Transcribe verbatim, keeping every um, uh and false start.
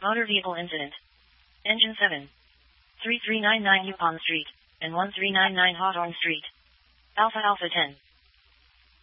Motor vehicle incident. Engine seven. three three nine nine Yukon Street, and one three nine nine Hawthorne Street. Alpha Alpha ten.